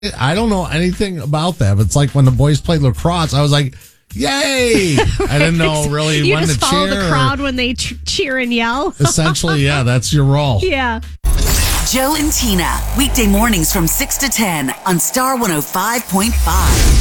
I don't know anything about that. But it's like when the boys played lacrosse, I was like, yay! I didn't know really you when to just follow cheer. the crowd when they cheer and yell. Essentially, yeah, that's your role. Yeah. Joe and Tina, weekday mornings from 6 to 10 on Star 105.5.